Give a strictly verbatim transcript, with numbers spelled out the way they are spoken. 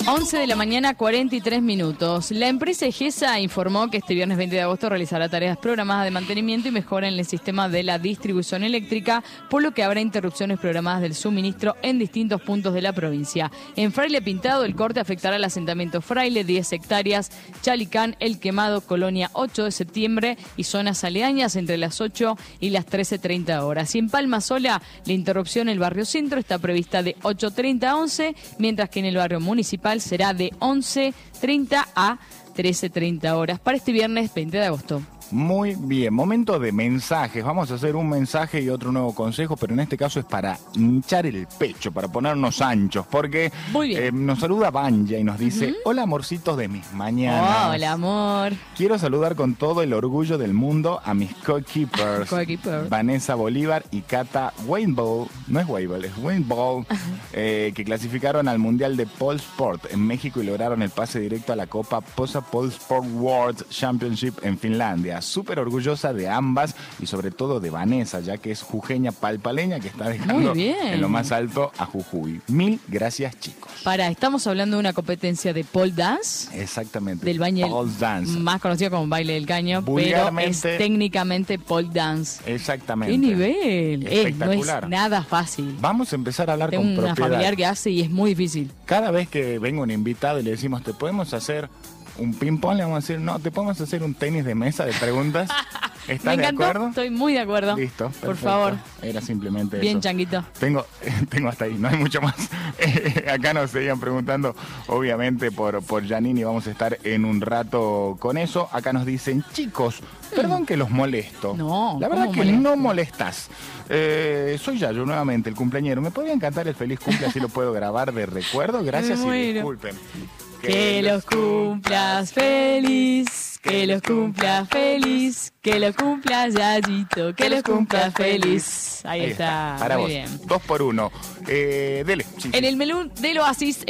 once de la mañana, cuarenta y tres minutos. La empresa Egesa informó que este viernes veinte de agosto realizará tareas programadas de mantenimiento y mejora en el sistema de la distribución eléctrica, por lo que habrá interrupciones programadas del suministro en distintos puntos de la provincia. En Fraile Pintado, el corte afectará al asentamiento Fraile, diez hectáreas, Chalicán, El Quemado, Colonia ocho de septiembre y zonas aledañas entre las ocho y las trece treinta horas. Y en Palma Sola, la interrupción en el barrio Centro está prevista de ocho treinta a once, mientras que en el barrio Municipal será de once treinta a trece treinta horas para este viernes veinte de agosto. Muy bien, momento de mensajes. Vamos a hacer un mensaje y otro nuevo consejo, pero en este caso es para hinchar el pecho, para ponernos anchos, porque eh, nos saluda Banja y nos dice: uh-huh. Hola, amorcitos de mis mañanas. Hola, amor. Quiero saludar con todo el orgullo del mundo a mis co-keepers, co-keeper. Vanessa Bolívar y Cata Weinball, no es Weibel, es Weinball, eh, que clasificaron al Mundial de Pole Sport en México y lograron el pase directo a la Copa Posa Pole Sport World Championship en Finlandia. Súper orgullosa de ambas y sobre todo de Vanessa, ya que es jujeña palpaleña que está dejando en lo más alto a Jujuy. Mil gracias, chicos. Para, estamos hablando de una competencia de pole dance. Exactamente. Del baile pole dance. Más conocido como baile del caño, pero es técnicamente pole dance. Exactamente. ¿Qué nivel? Espectacular. Es, no es nada fácil. Vamos a empezar a hablar Tengo con una propiedad. familiar que hace y es muy difícil. Cada vez que venga un invitado y le decimos, ¿te podemos hacer un ping-pong? Le vamos a decir, no, ¿te podemos hacer un tenis de mesa de preguntas? ¿Estás Me encantó, de acuerdo? Estoy muy de acuerdo. Listo, perfecto. Por favor. Era simplemente Bien, eso. changuito. Tengo, tengo hasta ahí, no hay mucho más. Acá nos seguían preguntando, obviamente, por, por Janine, y vamos a estar en un rato con eso. Acá nos dicen, chicos, perdón que los molesto. No, la verdad que molesto? no molestas. Eh, soy Yayo, nuevamente, el cumpleañero. ¿Me podrían cantar el feliz cumple, así lo puedo grabar de recuerdo? Gracias y disculpen. Que, que los cumplas feliz, que los cumplas feliz, que los cumplas Yayito, que los cumplas feliz. Ahí, Ahí está, está. Para muy vos. bien. Dos por uno. Eh, dele. Sí, en sí. el menú del Oasis